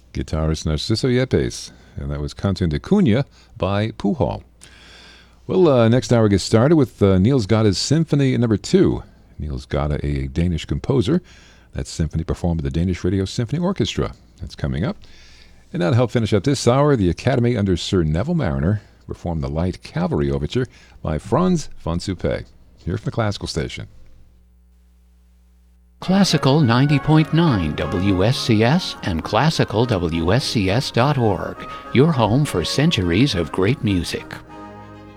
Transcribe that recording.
Guitarist Narciso Yepes. And that was Canción de Cunha by Pujol. Well, next hour gets started with Niels Gada's Symphony No. 2. Niels Gada, a Danish composer. That symphony performed with the Danish Radio Symphony Orchestra. That's coming up. And now to help finish up this hour, the Academy under Sir Neville Marriner performed the Light Cavalry Overture by Franz von Suppé. Here from the Classical Station. Classical 90.9 WSCS and classicalwscs.org, your home for centuries of great music.